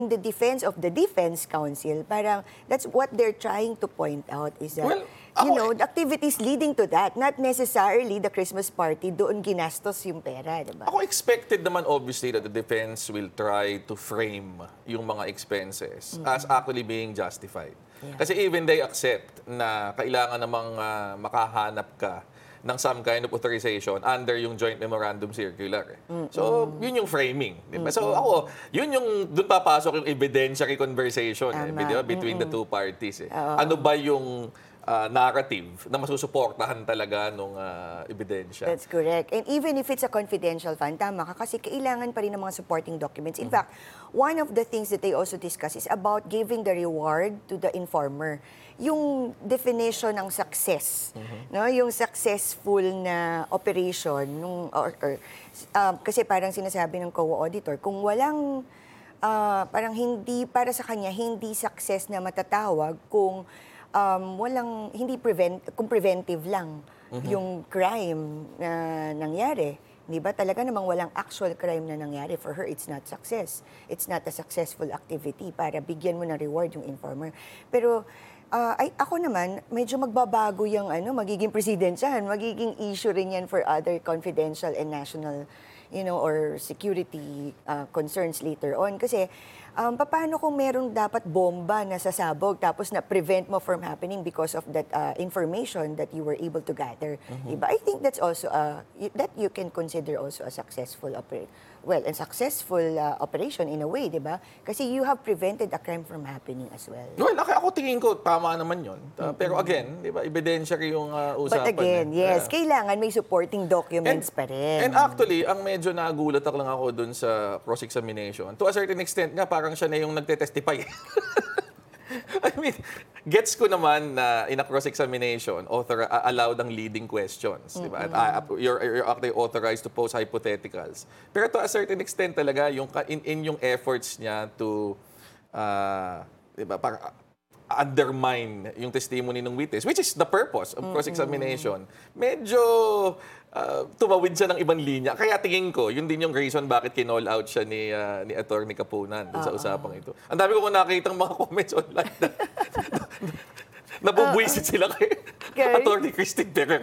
the defense of the Defense Council, parang that's what they're trying to point out is that, Well, the activities leading to that, not necessarily the Christmas party, doon ginastos yung pera, diba? Ako expected naman obviously that the defense will try to frame yung mga expenses as actually being justified. Yeah. Kasi even they accept na kailangan namang makahanap ka ng some kind of authorization under yung Joint Memorandum Circular. So, yun yung framing. Diba? So, ako, yun yung, doon papasok yung evidentiary conversation diba? Between the two parties. Ano ba yung narrative na masusuportahan talaga nung ebidensya? That's correct. And even if it's a confidential fund, tama ka, kasi kailangan pa rin ng mga supporting documents. In fact, one of the things that they also discuss is about giving the reward to the informer. Yung definition ng success, no? Yung successful na operation, kasi parang sinasabi ng COA auditor, kung walang, parang hindi, para sa kanya, hindi success na matatawag kung kung preventive lang yung crime na nangyari. Di ba? Talaga namang walang actual crime na nangyari. For her, it's not success. It's not a successful activity para bigyan mo ng reward yung informer. Pero ako naman, medyo magbabago yung magiging presidensyahan, magiging issue rin yan for other confidential and national, or security concerns later on. Kasi, paano kung merong dapat bomba na sasabog tapos na-prevent mo from happening because of that information that you were able to gather? Diba? I think that's also, that you can consider also a successful operation in a way, di ba? Kasi you have prevented a crime from happening as well. Well, ako tingin ko, tama naman yun. Pero again, di ba, evidentiary yung usapan. But again, yes, kailangan may supporting documents pa rin. And actually, ang medyo nagulat lang ako dun sa cross-examination, to a certain extent nga, parang siya na yung nagtetestify. I mean, gets ko naman na in a cross-examination, allowed ang leading questions. Diba? At, you're actually authorized to pose hypotheticals. Pero to a certain extent talaga, in yung efforts niya to diba, undermine yung testimony ng witness, which is the purpose of cross-examination, medyo tumawid siya ng ibang linya. Kaya tingin ko, yun din yung reason bakit kinall out siya ni Attorney Kapunan dun sa usapang ito. Ang dami ko nakikitang mga comments online na nabubwisit sila kay Attorney Christine Perez.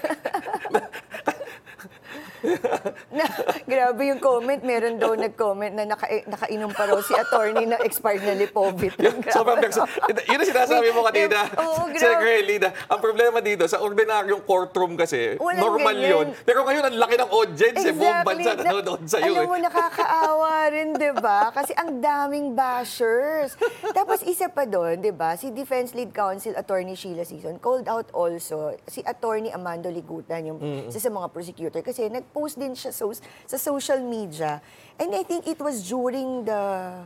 Grabe yung comment. Meron daw nag-comment na nakainom pa raw si attorney na expired na Lipovit. Sobrang yun ang sinasabi mo kanina. Sir Lina, ang problema dito, sa ordinaryong courtroom kasi, normal yun. Pero ngayon, ang laki ng audience. Buong bansa nanonood sa'yo. Alam mo, nakakaawa rin, di ba? Kasi ang daming bashers. Tapos isa pa doon, di ba, si Defense Lead Counsel Attorney Sheila Sison called out also si Attorney Amando Ligutan, yung isa sa mga prosecutor, kasi nag-post din siya sa social media. And I think it was during the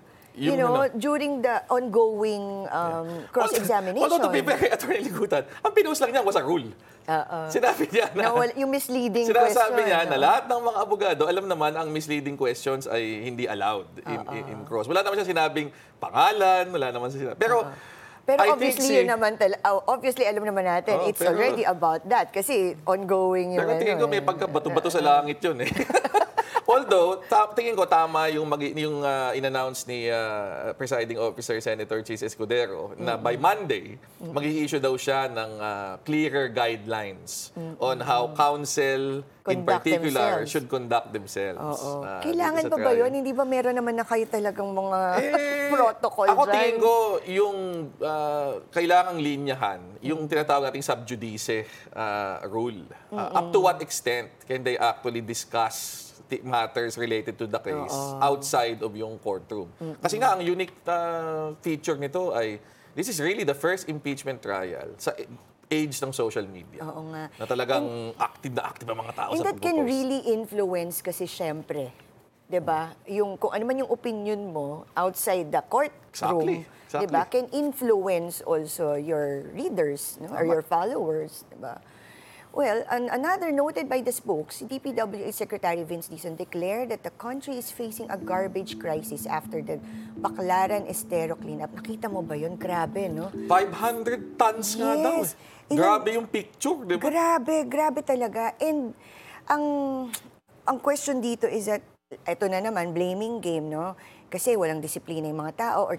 during the ongoing cross-examination. Although to be fair kay Attorney Ligutan, ang pinost lang niya was a rule. Sinabi niya na yung misleading question. Sinasabi niya na lahat ng mga abogado, alam naman ang misleading questions ay hindi allowed in cross. Wala naman siya sinabing pangalan, wala naman siya sinabing. Pero obviously, obviously, alam naman natin, it's already about that. Kasi ongoing yung... Pero tingin ko may pagkabato-bato sa langit yun eh. Although, tingin ko tama yung in-announce ni Presiding Officer Senator Chis Escudero na by Monday, mag-i-issue daw siya ng clearer guidelines on how counsel in particular should conduct themselves. Kailangan pa ba yun? Hindi ba meron naman na kayo talagang mga protocol ako dyan? Tingin ko yung kailangang linyahan, yung tinatawag nating sub judice rule. Up to what extent can they actually discuss matters related to the case outside of yung courtroom. Kasi nga, ang unique feature nito ay this is really the first impeachment trial sa age ng social media. Oo nga. Na talagang active ang mga tao sa pagpo-post. And that can really influence kasi syempre, 'di ba? Yung kung ano man yung opinion mo outside the courtroom, exactly. 'di ba? Can influence also your readers, no? Or your followers, 'di ba? Well, another noted by the spokes, DPWH Secretary Vince Dizon declared that the country is facing a garbage crisis after the Baclaran Estero cleanup. Nakita mo ba yun? Grabe, no? 500 tons nga daw. Grabe yung picture, di ba? Grabe talaga. And ang question dito is that, eto na naman, blaming game, no? kasi walang disiplina yung mga tao or